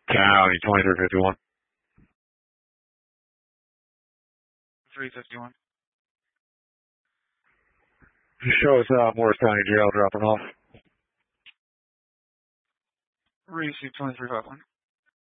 County 2351. 351. Show us Morris County Jail dropping off. Receive 2351.